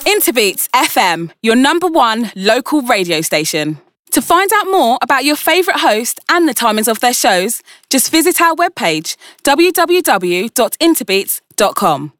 Interbeats FM, your #1 local radio station. To find out more about your favourite host and the timings of their shows, just visit our webpage, www.interbeats.com.